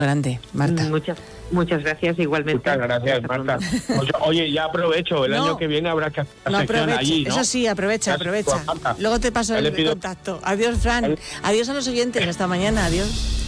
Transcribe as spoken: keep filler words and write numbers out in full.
Grande, Marta. Muchas, muchas gracias igualmente. Muchas gracias, Marta. Oye, ya aprovecho, el no, año que viene habrá que hacer no la sección allí, ¿no? Eso sí, aprovecha, aprovecha. Luego te paso el pido... contacto. Adiós, Fran. Adiós a los oyentes, hasta mañana, adiós.